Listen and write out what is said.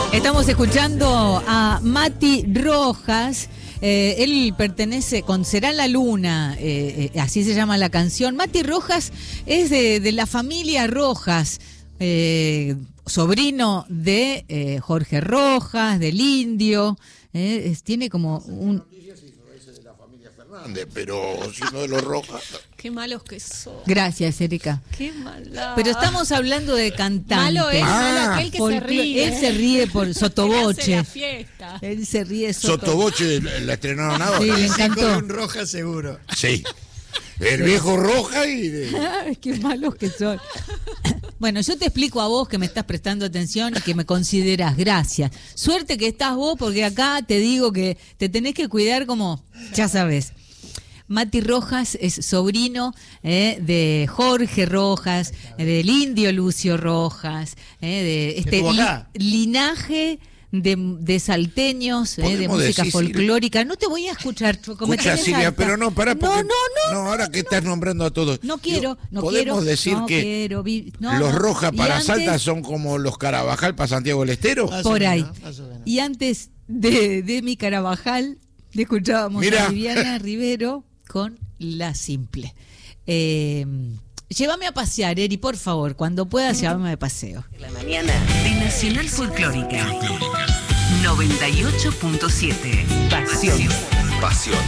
Estamos escuchando a Mati Rojas. Él pertenece con Será la Luna, así se llama la canción. Mati Rojas es de la familia Rojas, sobrino de Jorge Rojas, del Indio. Tiene como un... Pero si no de los Rojas. Qué malos que son. Gracias, Erika. Qué maldad. Pero estamos hablando de cantantes. Malo es, malo aquel que se ríe. Él se ríe por sotoboche. La fiesta. Él se ríe Sotoboche la estrenaron ahora. Sí, le encantó. Un Roja seguro. Sí. El viejo Roja y... Ay, qué malos que son. Bueno, yo te explico a vos que me estás prestando atención y que me consideras. Gracias. Suerte que estás vos, porque acá te digo que te tenés que cuidar como, ya sabes. Mati Rojas es sobrino de Jorge Rojas, del Indio Lucio Rojas, de este linaje de salteños, de música folclórica. No te voy a escuchar, Choco. Escucha, Silvia, pero no, pará. Porque, no, ahora que estás nombrando a todos. No quiero. ¿Podemos decir que los Rojas para Salta son como los Carabajal para Santiago del Estero? Por ahí. Y antes de mi Carabajal, escuchábamos a Viviana Rivero con La Simple. Llévame a pasear, Eri, por favor. Cuando puedas, llévame de paseo. La mañana de Nacional Folclórica 98.7. Pasión.